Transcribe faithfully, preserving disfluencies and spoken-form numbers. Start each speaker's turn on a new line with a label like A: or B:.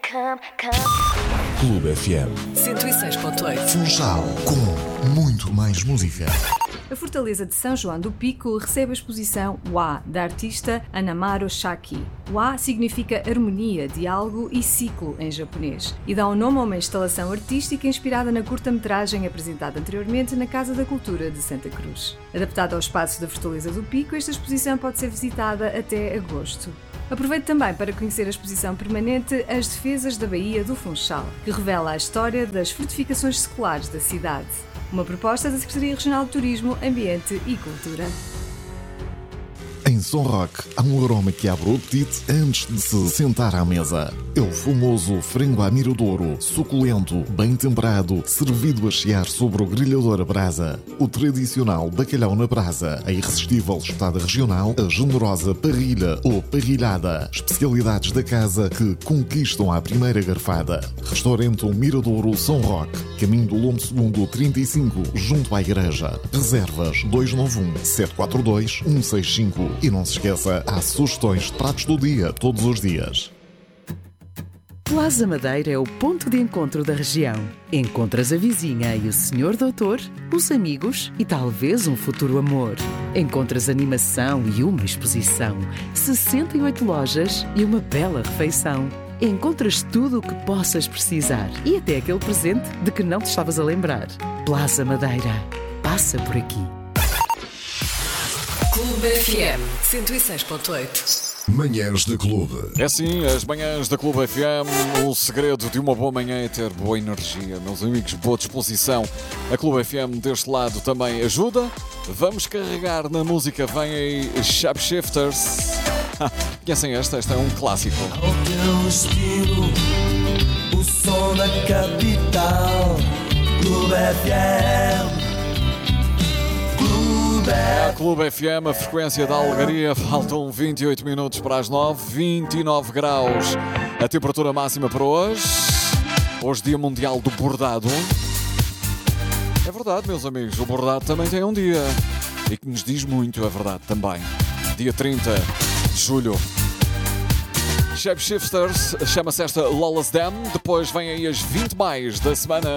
A: come, come.
B: Clube F M
C: cento e seis ponto oito.
B: Funchal, com muito mais música.
D: A Fortaleza de São João do Pico recebe a exposição Wa, da artista Anamaro Shaki. Wa significa harmonia, diálogo e ciclo em japonês e dá o um nome a uma instalação artística inspirada na curta-metragem apresentada anteriormente na Casa da Cultura de Santa Cruz. Adaptada ao espaço da Fortaleza do Pico, esta exposição pode ser visitada até agosto. Aproveite também para conhecer a exposição permanente As Defesas da Baía do Funchal, que revela a história das fortificações seculares da cidade. Uma proposta da Secretaria Regional de Turismo, Ambiente e Cultura.
B: Em Som Rock, há um aroma que abre o apetite antes de se sentar à mesa. É o famoso frango à miradouro, suculento, bem temperado, servido a chiar sobre o grelhador a brasa. O tradicional bacalhau na brasa, a irresistível espetada regional, a generosa parrilha ou parrilhada. Especialidades da casa que conquistam à primeira garfada. Restaurante O Miradouro Som Rock, caminho do Lombo Segundo trinta e cinco, junto à igreja. Reservas dois nove um, sete quatro dois, um seis cinco. E não se esqueça, há sugestões de pratos do dia todos os dias.
C: Plaza Madeira é o ponto de encontro da região. Encontras a vizinha e o senhor doutor, os amigos e talvez um futuro amor. Encontras animação e uma exposição, sessenta e oito lojas e uma bela refeição. Encontras tudo o que possas precisar e até aquele presente de que não te estavas a lembrar. Plaza Madeira. Passa por aqui. Clube F M cento e seis ponto oito.
B: Manhãs da Clube.
E: É sim, as manhãs da Clube F M. O segredo de uma boa manhã é ter boa energia, meus amigos, boa disposição. A Clube F M deste lado também ajuda. Vamos carregar na música. Vem aí Shapeshifters. Conhecem esta? Esta é um clássico.
F: Ao teu estilo, o som da capital. Clube F M.
E: É a Clube F M, a frequência da Algaria. Faltam vinte e oito minutos para as nove, vinte e nove graus. A temperatura máxima para hoje. Hoje, Dia Mundial do Bordado. É verdade, meus amigos, o bordado também tem um dia. E que nos diz muito, é verdade, também. Dia trinta de julho. Shapeshifters, chama-se esta Lawless Dam. Depois vem aí as vinte mais da semana.